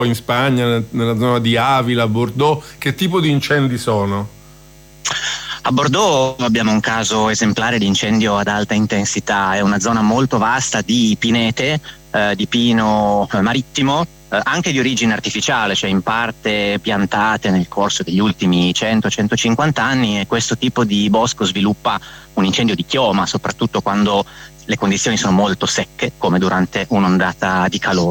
in Spagna, nella zona di Avila, Bordeaux, che tipo di incendi sono? A Bordeaux abbiamo un caso esemplare di incendio ad alta intensità, è una zona molto vasta di pinete, di pino marittimo, anche di origine artificiale, cioè in parte piantate nel corso degli ultimi 100-150 anni, e questo tipo di bosco sviluppa un incendio di chioma, soprattutto quando le condizioni sono molto secche, come durante un'ondata di calore.